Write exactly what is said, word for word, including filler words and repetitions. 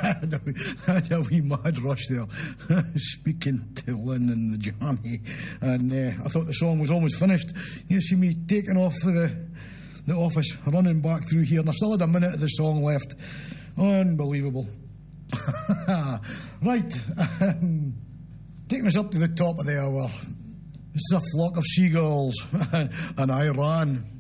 had a wee mad rush there, speaking to Lynn and the Johnny, and uh, I thought the song was almost finished. You see me taking off for the, the office, running back through here, and I still had a minute of the song left. Unbelievable. Right, um, taking us up to the top of the hour. This is a flock of seagulls, and I ran.